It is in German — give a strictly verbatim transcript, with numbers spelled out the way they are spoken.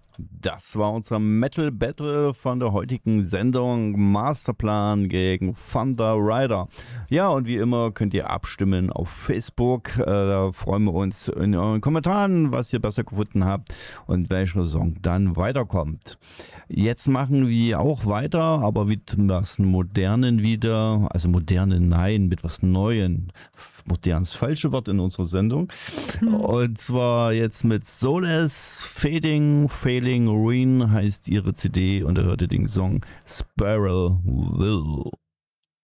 Das war unser Metal Battle von der heutigen Sendung Masterplan gegen Thunder Rider. Ja, und wie immer könnt ihr abstimmen auf Facebook. Äh, da freuen wir uns in euren Kommentaren, was ihr besser gefunden habt und welcher Song dann weiterkommt. Jetzt machen wir auch weiter, aber mit was Modernen wieder. Also moderne, nein, mit was Neuen. Modern das falsche Wort in unserer Sendung. Und zwar jetzt mit Solace Fading, Failing Ruin heißt ihre C D und da hört ihr den Song Sparrow Will.